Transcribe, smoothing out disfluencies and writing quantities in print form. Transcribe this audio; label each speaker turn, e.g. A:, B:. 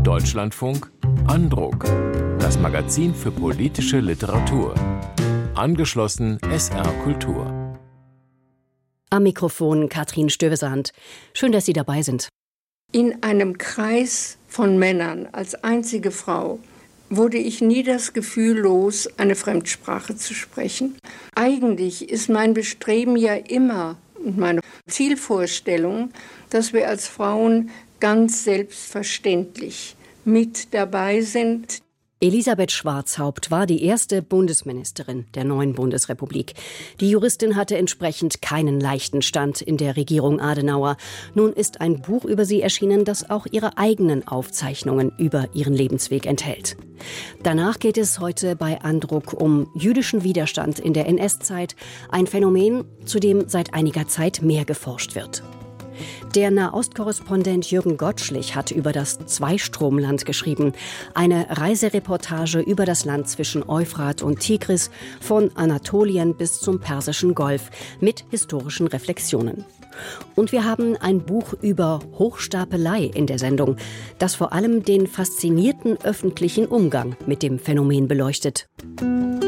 A: Deutschlandfunk Andruck, das Magazin für politische Literatur. Angeschlossen SR Kultur.
B: Am Mikrofon Katrin Stövesand. Schön, dass Sie dabei sind.
C: In einem Kreis von Männern als einzige Frau wurde ich nie das Gefühl los, eine Fremdsprache zu sprechen. Eigentlich ist mein Bestreben ja immer und meine Zielvorstellung, dass wir als Frauen ganz selbstverständlich mit dabei sind.
B: Elisabeth Schwarzhaupt war die erste Bundesministerin der neuen Bundesrepublik. Die Juristin hatte entsprechend keinen leichten Stand in der Regierung Adenauer. Nun ist ein Buch über sie erschienen, das auch ihre eigenen Aufzeichnungen über ihren Lebensweg enthält. Danach geht es heute bei Andruck um jüdischen Widerstand in der NS-Zeit, ein Phänomen, zu dem seit einiger Zeit mehr geforscht wird. Der Nahostkorrespondent Jürgen Gottschlich hat über das Zweistromland geschrieben. Eine Reisereportage über das Land zwischen Euphrat und Tigris, von Anatolien bis zum Persischen Golf, mit historischen Reflexionen. Und wir haben ein Buch über Hochstapelei in der Sendung, das vor allem den faszinierten öffentlichen Umgang mit dem Phänomen beleuchtet.